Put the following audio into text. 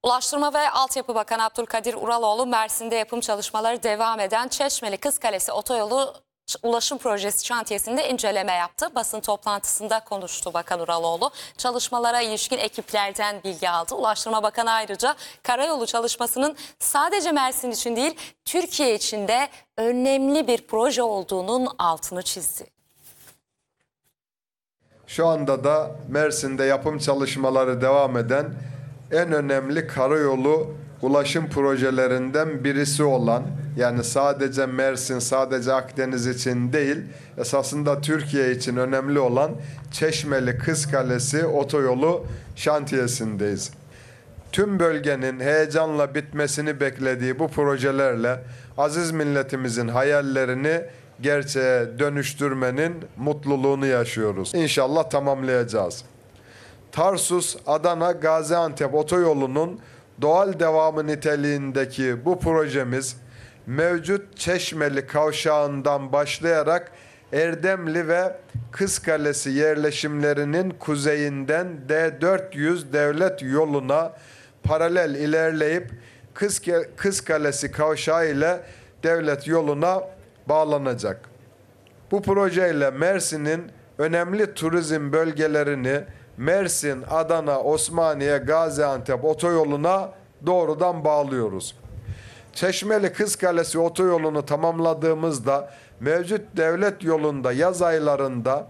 Ulaştırma ve Altyapı Bakanı Abdülkadir Uraloğlu, Mersin'de yapım çalışmaları devam eden Çeşmeli Kızkalesi Otoyolu Ulaşım Projesi şantiyesinde inceleme yaptı. Basın toplantısında konuştu Bakan Uraloğlu. Çalışmalara ilişkin ekiplerden bilgi aldı. Ulaştırma Bakanı ayrıca karayolu çalışmasının sadece Mersin için değil, Türkiye için de önemli bir proje olduğunun altını çizdi. Şu anda da Mersin'de yapım çalışmaları devam eden en önemli karayolu ulaşım projelerinden birisi olan, yani sadece Mersin, sadece Akdeniz için değil, esasında Türkiye için önemli olan Çeşmeli Kızkalesi Otoyolu şantiyesindeyiz. Tüm bölgenin heyecanla bitmesini beklediği bu projelerle aziz milletimizin hayallerini gerçeğe dönüştürmenin mutluluğunu yaşıyoruz. İnşallah tamamlayacağız. Tarsus, Adana, Gaziantep otoyolunun doğal devamı niteliğindeki bu projemiz mevcut Çeşmeli kavşağından başlayarak Erdemli ve Kızkalesi yerleşimlerinin kuzeyinden D400 devlet yoluna paralel ilerleyip Kızkalesi kavşağı ile devlet yoluna bağlanacak. Bu projeyle Mersin'in önemli turizm bölgelerini Mersin, Adana, Osmaniye, Gaziantep otoyoluna doğrudan bağlıyoruz. Çeşmeli Kızkalesi otoyolunu tamamladığımızda mevcut devlet yolunda yaz aylarında